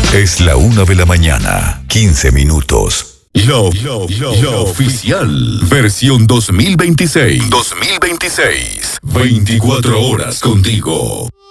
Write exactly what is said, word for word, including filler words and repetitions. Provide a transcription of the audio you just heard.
Es la una de la mañana, quince minutos. Lo, lo, lo, lo oficial. Versión dos mil veintiséis. dos mil veintiséis. veinticuatro horas contigo.